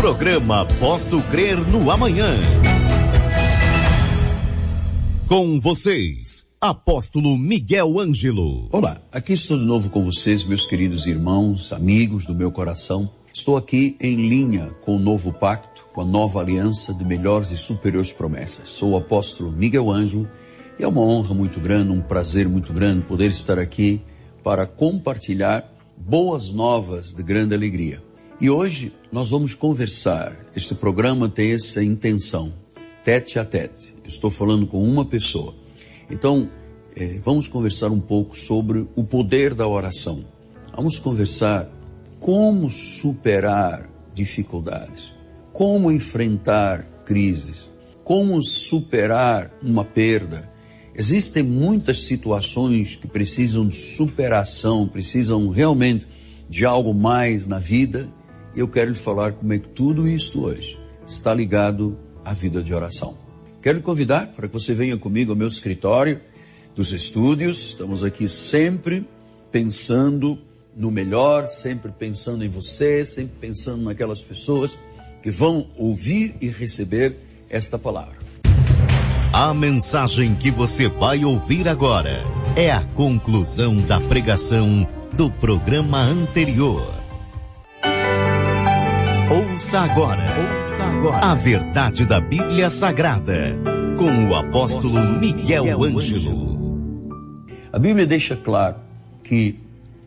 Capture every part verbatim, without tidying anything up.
Programa Posso Crer no Amanhã. Com vocês, Apóstolo Miguel Ângelo. Olá, aqui estou de novo com vocês, meus queridos irmãos, amigos do meu coração. Estou aqui em linha com o novo pacto, com a nova aliança de melhores e superiores promessas. Sou o apóstolo Miguel Ângelo e é uma honra muito grande, um prazer muito grande poder estar aqui para compartilhar boas novas de grande alegria. E hoje nós vamos conversar. Este programa tem essa intenção, tete a tete. Estou falando com uma pessoa. Então, eh, vamos conversar um pouco sobre o poder da oração. Vamos conversar como superar dificuldades, como enfrentar crises, como superar uma perda. Existem muitas situações que precisam de superação, precisam realmente de algo mais na vida. E eu quero lhe falar como é que tudo isso hoje está ligado à vida de oração. Quero lhe convidar para que você venha comigo ao meu escritório dos estúdios. Estamos aqui sempre pensando no melhor, sempre pensando em você, sempre pensando naquelas pessoas que vão ouvir e receber esta palavra. A mensagem que você vai ouvir agora é a conclusão da pregação do programa anterior. Ouça agora, ouça agora a verdade da Bíblia Sagrada, com o apóstolo Miguel Ângelo. A Bíblia deixa claro que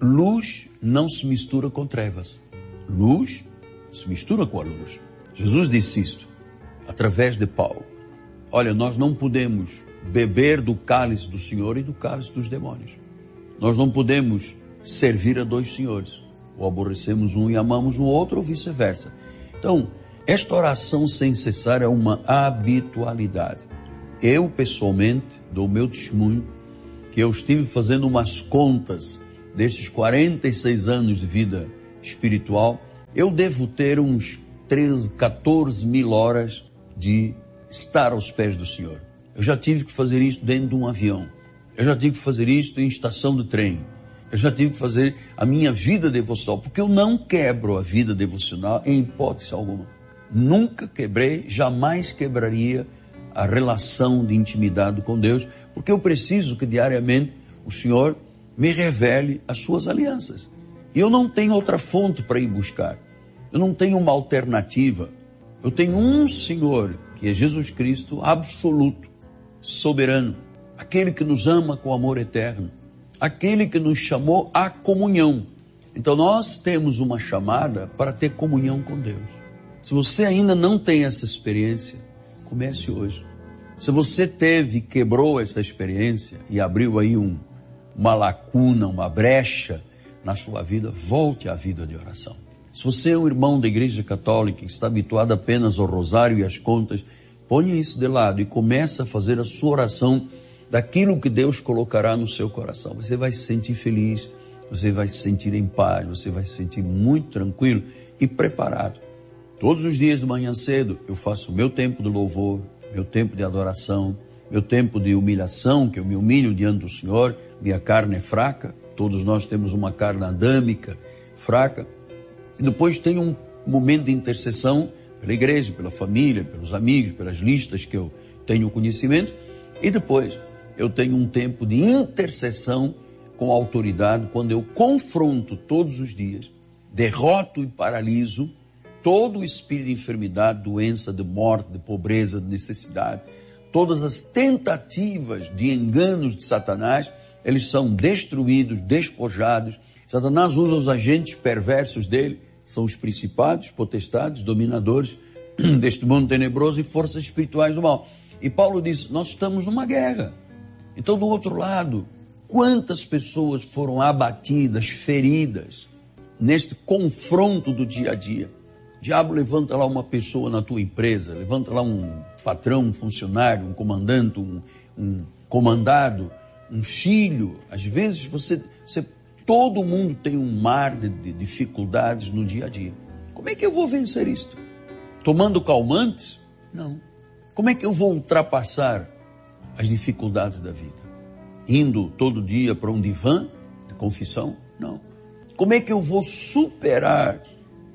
luz não se mistura com trevas. Luz se mistura com a luz. Jesus disse isto através de Paulo. Olha, nós não podemos beber do cálice do Senhor e do cálice dos demônios. Nós não podemos servir a dois senhores. Ou aborrecemos um e amamos o outro, ou vice-versa. Então, esta oração sem cessar é uma habitualidade. Eu, pessoalmente, dou o meu testemunho que eu estive fazendo umas contas destes quarenta e seis anos de vida espiritual. Eu devo ter uns treze, quatorze mil horas de estar aos pés do Senhor. Eu já tive que fazer isso dentro de um avião. Eu já tive que fazer isso em estação de trem. Eu já tive que fazer a minha vida devocional, porque eu não quebro a vida devocional em hipótese alguma. Nunca quebrei, jamais quebraria a relação de intimidade com Deus, porque eu preciso que diariamente o Senhor me revele as suas alianças. E eu não tenho outra fonte para ir buscar. Eu não tenho uma alternativa. Eu tenho um Senhor, que é Jesus Cristo, absoluto, soberano, aquele que nos ama com amor eterno, aquele que nos chamou à comunhão. Então nós temos uma chamada para ter comunhão com Deus. Se você ainda não tem essa experiência, comece hoje. Se você teve, quebrou essa experiência e abriu aí um, uma lacuna, uma brecha na sua vida, volte à vida de oração. Se você é um irmão da Igreja Católica que está habituado apenas ao rosário e às contas, ponha isso de lado e comece a fazer a sua oração daquilo que Deus colocará no seu coração. Você vai se sentir feliz, você vai se sentir em paz, você vai se sentir muito tranquilo e preparado. Todos os dias de manhã cedo eu faço o meu tempo de louvor, meu tempo de adoração, meu tempo de humilhação, que eu me humilho diante do Senhor. Minha carne é fraca, todos nós temos uma carne adâmica, fraca. E depois tem um momento de intercessão pela igreja, pela família, pelos amigos, pelas listas que eu tenho conhecimento. E depois eu tenho um tempo de intercessão com a autoridade, quando eu confronto todos os dias, derroto e paraliso todo o espírito de enfermidade, doença, de morte, de pobreza, de necessidade. Todas as tentativas de enganos de Satanás, eles são destruídos, despojados. Satanás usa os agentes perversos dele, são os principados, potestades, dominadores deste mundo tenebroso e forças espirituais do mal. E Paulo diz, nós estamos numa guerra. Então, do outro lado, quantas pessoas foram abatidas, feridas, neste confronto do dia a dia? O diabo levanta lá uma pessoa na tua empresa, levanta lá um patrão, um funcionário, um comandante, um, um comandado, um filho. Às vezes, você, você, todo mundo tem um mar de, de dificuldades no dia a dia. Como é que eu vou vencer isto? Tomando calmantes? Não. Como é que eu vou ultrapassar as dificuldades da vida? Indo todo dia para um divã de confissão? Não. Como é que eu vou superar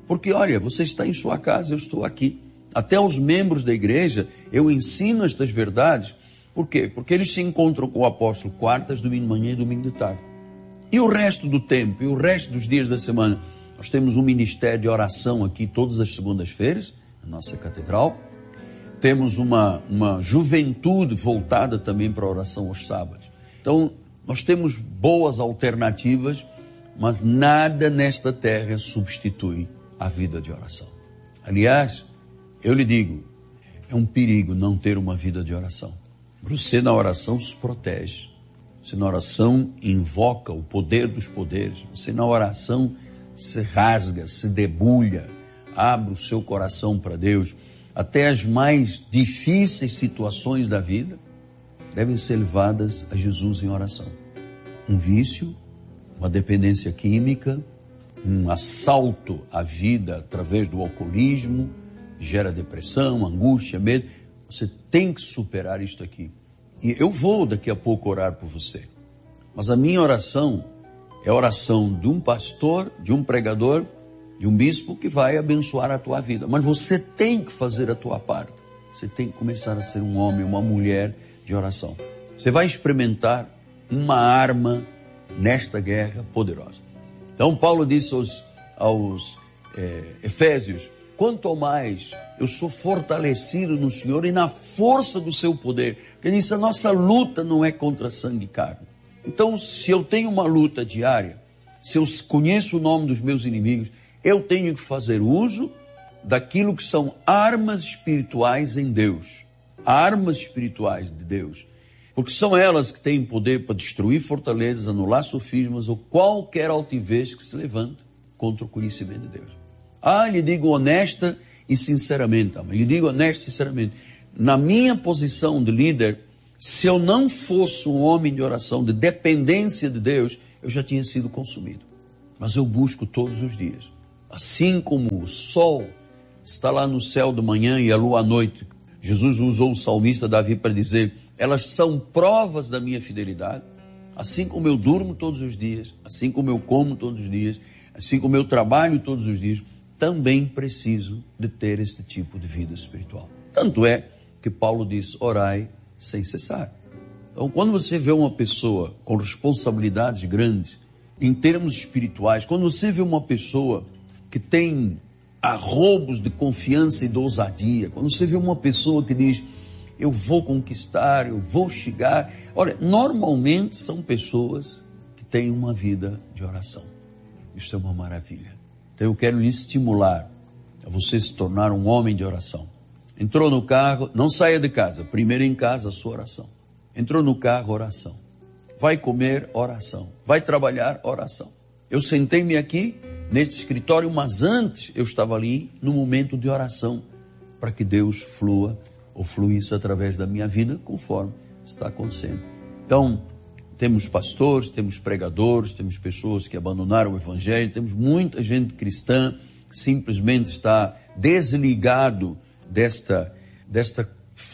Porque, olha, você está em sua casa, eu estou aqui. Até os membros da igreja, eu ensino estas verdades. Por quê? Porque eles se encontram com o apóstolo quartas, domingo de manhã e domingo de tarde. E o resto do tempo, e o resto dos dias da semana, nós temos um ministério de oração aqui todas as segundas-feiras, na nossa catedral. Temos uma, uma juventude voltada também para a oração aos sábados. Então, nós temos boas alternativas, mas nada nesta terra substitui a vida de oração. Aliás, eu lhe digo, é um perigo não ter uma vida de oração. Você na oração se protege. Você na oração invoca o poder dos poderes. Você na oração se rasga, se debulha, abre o seu coração para Deus. Até as mais difíceis situações da vida devem ser levadas a Jesus em oração. Um vício, uma dependência química, um assalto à vida através do alcoolismo, gera depressão, angústia, medo. Você tem que superar isto aqui. E eu vou daqui a pouco orar por você. Mas a minha oração é a oração de um pastor, de um pregador, de um bispo que vai abençoar a tua vida. Mas você tem que fazer a tua parte. Você tem que começar a ser um homem, uma mulher de oração. Você vai experimentar uma arma nesta guerra poderosa. Então Paulo disse aos, aos é, Efésios, quanto mais eu sou fortalecido no Senhor e na força do seu poder. Porque ele disse, a nossa luta não é contra sangue e carne. Então, se eu tenho uma luta diária, se eu conheço o nome dos meus inimigos, eu tenho que fazer uso daquilo que são armas espirituais em Deus. Armas espirituais de Deus. Porque são elas que têm poder para destruir fortalezas, anular sofismas ou qualquer altivez que se levante contra o conhecimento de Deus. Ah, lhe digo honesta e sinceramente, lhe digo honesta e sinceramente, na minha posição de líder, se eu não fosse um homem de oração, de dependência de Deus, eu já tinha sido consumido. Mas eu busco todos os dias. Assim como o sol está lá no céu de manhã e a lua à noite, Jesus usou o salmista Davi para dizer, elas são provas da minha fidelidade. Assim como eu durmo todos os dias, assim como eu como todos os dias, assim como eu trabalho todos os dias, também preciso de ter este tipo de vida espiritual. Tanto é que Paulo diz, orai sem cessar. Então, quando você vê uma pessoa com responsabilidades grandes, em termos espirituais, quando você vê uma pessoa que tem arrobos de confiança e de ousadia, quando você vê uma pessoa que diz, eu vou conquistar, eu vou chegar. Olha, normalmente são pessoas que têm uma vida de oração. Isso é uma maravilha. Então eu quero lhe estimular a você se tornar um homem de oração. Entrou no carro, não saia de casa. Primeiro em casa, a sua oração. Entrou no carro, oração. Vai comer, oração. Vai trabalhar, oração. Eu sentei-me aqui neste escritório, mas antes eu estava ali no momento de oração para que Deus flua ou fluísse através da minha vida conforme está acontecendo. Então, temos pastores, temos pregadores, temos pessoas que abandonaram o evangelho, temos muita gente cristã que simplesmente está desligado desta, desta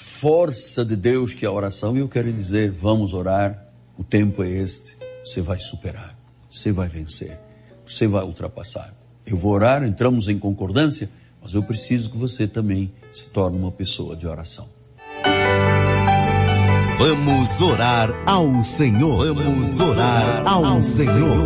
força de Deus que é a oração. E eu quero dizer, vamos orar, o tempo é este, você vai superar, você vai vencer, você vai ultrapassar. Eu vou orar, entramos em concordância, mas eu preciso que você também se torne uma pessoa de oração. Vamos orar ao Senhor. Vamos orar ao Senhor.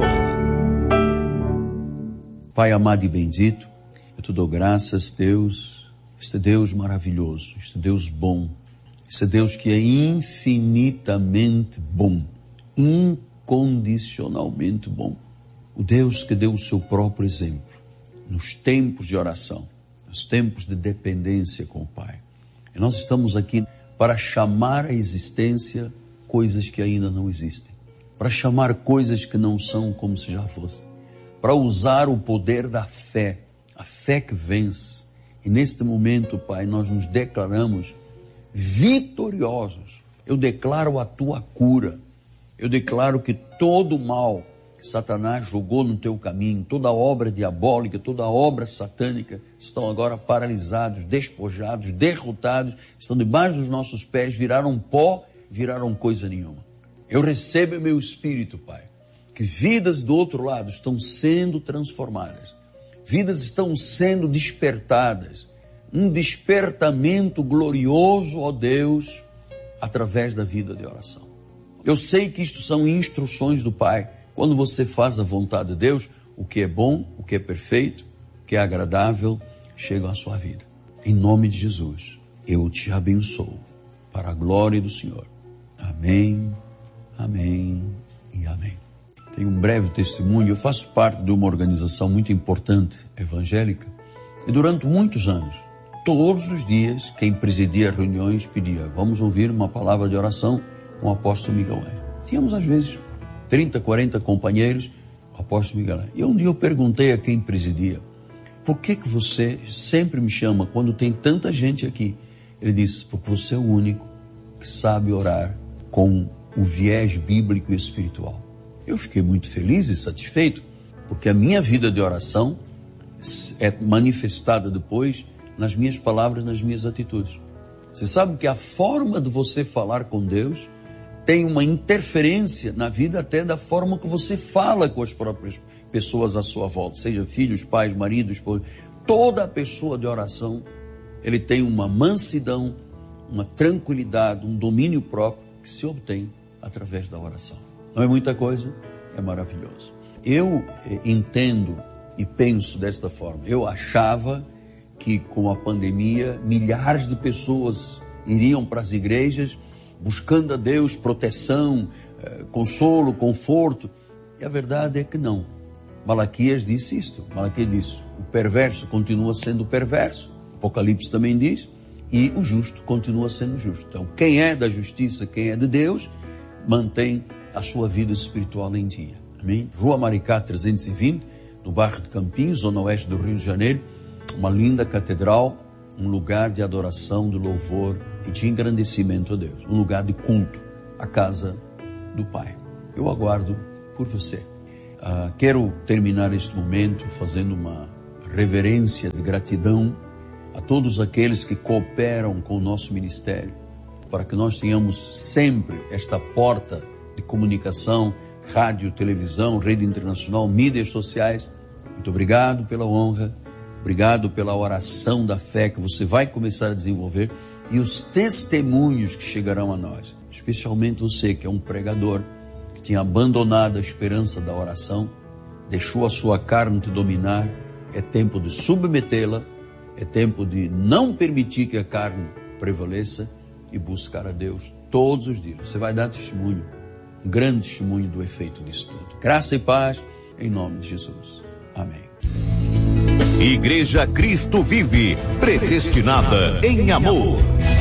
Pai amado e bendito, eu te dou graças, Deus, este Deus maravilhoso, este Deus bom, este Deus que é infinitamente bom, incondicionalmente bom. O Deus que deu o seu próprio exemplo nos tempos de oração, nos tempos de dependência com o Pai. E nós estamos aqui para chamar à existência coisas que ainda não existem, para chamar coisas que não são como se já fossem, para usar o poder da fé, a fé que vence. E neste momento, Pai, nós nos declaramos vitoriosos. Eu declaro a tua cura, eu declaro que todo o mal que Satanás jogou no teu caminho, toda obra diabólica, toda obra satânica, estão agora paralisados, despojados, derrotados, estão debaixo dos nossos pés, viraram pó, viraram coisa nenhuma. Eu recebo em meu espírito, Pai, que vidas do outro lado estão sendo transformadas, vidas estão sendo despertadas. Um despertamento glorioso, ó Deus, através da vida de oração. Eu sei que isto são instruções do Pai. Quando você faz a vontade de Deus, o que é bom, o que é perfeito, o que é agradável, chega à sua vida. Em nome de Jesus, eu te abençoo, para a glória do Senhor. Amém, amém e amém. Tenho um breve testemunho. Eu faço parte de uma organização muito importante, evangélica, e durante muitos anos, todos os dias, quem presidia reuniões pedia: vamos ouvir uma palavra de oração com o apóstolo Miguel Ângelo. Tínhamos às vezes trinta, quarenta companheiros, o apóstolo Miguel Ângelo. E um dia eu perguntei a quem presidia: por que que você sempre me chama quando tem tanta gente aqui? Ele disse: porque você é o único que sabe orar com o viés bíblico e espiritual. Eu fiquei muito feliz e satisfeito, porque a minha vida de oração é manifestada depois nas minhas palavras, nas minhas atitudes. Você sabe que a forma de você falar com Deus tem uma interferência na vida até da forma que você fala com as próprias pessoas à sua volta, seja filhos, pais, marido, esposa. Toda pessoa de oração, ele tem uma mansidão, uma tranquilidade, um domínio próprio que se obtém através da oração. Não é muita coisa? É maravilhoso. Eu eh, entendo e penso desta forma. Eu achava que com a pandemia, milhares de pessoas iriam para as igrejas buscando a Deus proteção, eh, consolo, conforto. E a verdade é que não. Malaquias disse isto. Malaquias disse: o perverso continua sendo perverso. Apocalipse também diz. E o justo continua sendo justo. Então, quem é da justiça, quem é de Deus, mantém a sua vida espiritual em dia. Amém? Rua Maricá trezentos e vinte, no bairro de Campinhos, zona oeste do Rio de Janeiro. Uma linda catedral, um lugar de adoração, de louvor e de engrandecimento a Deus. Um lugar de culto, a casa do Pai. Eu aguardo por você. Uh, quero terminar este momento fazendo uma reverência de gratidão a todos aqueles que cooperam com o nosso ministério, para que nós tenhamos sempre esta porta de comunicação, rádio, televisão, rede internacional, mídias sociais. Muito obrigado pela honra, obrigado pela oração da fé que você vai começar a desenvolver e os testemunhos que chegarão a nós, especialmente você que é um pregador, que tinha abandonado a esperança da oração, deixou a sua carne te dominar. É tempo de submetê-la, é tempo de não permitir que a carne prevaleça e buscar a Deus todos os dias. Você vai dar testemunho, um grande testemunho do efeito disso tudo. Graça e paz em nome de Jesus. Amém. Igreja Cristo Vive, predestinada em amor.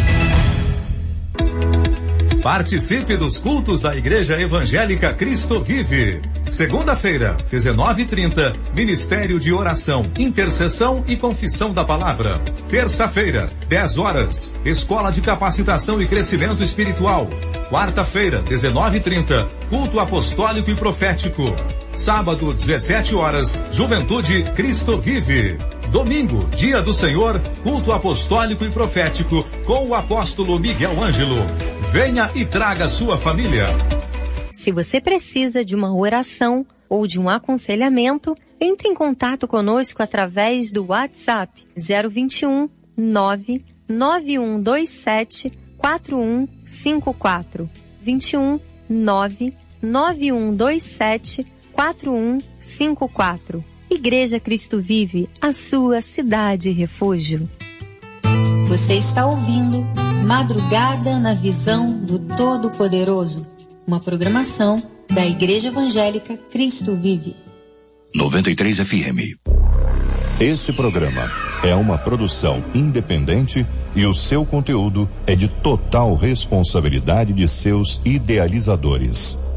Participe dos cultos da Igreja Evangélica Cristo Vive. Segunda-feira, dezenove e trinta, Ministério de Oração, Intercessão e Confissão da Palavra. Terça-feira, dez horas, Escola de Capacitação e Crescimento Espiritual. Quarta-feira, dezenove e trinta, Culto Apostólico e Profético. Sábado, dezessete horas, Juventude Cristo Vive. Domingo, Dia do Senhor, Culto Apostólico e Profético, com o apóstolo Miguel Ângelo. Venha e traga sua família. Se você precisa de uma oração ou de um aconselhamento, entre em contato conosco através do WhatsApp zero vinte e um, nove nove um dois sete, quatro um cinco quatro. vinte e um, nove nove um dois sete, quatro um cinco quatro. Igreja Cristo Vive, a sua cidade refúgio. Você está ouvindo Madrugada na Visão do Todo-Poderoso, uma programação da Igreja Evangélica Cristo Vive. noventa e três F M. Esse programa é uma produção independente e o seu conteúdo é de total responsabilidade de seus idealizadores.